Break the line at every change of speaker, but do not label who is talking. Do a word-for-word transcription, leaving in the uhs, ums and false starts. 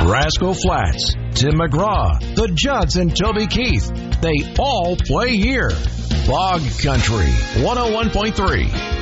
Rascal Flats, Tim McGraw, the Judds, and Toby Keith. They all play here. Bog Country one oh one point three.